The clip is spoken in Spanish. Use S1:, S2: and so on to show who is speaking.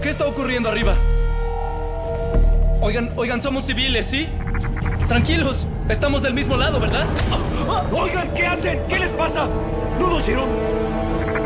S1: ¿Qué está ocurriendo arriba? Oigan, somos civiles, ¿sí? Tranquilos, estamos del mismo lado, ¿verdad?
S2: Oigan, ¿qué hacen? ¿Qué les pasa? ¿No nos oyeron?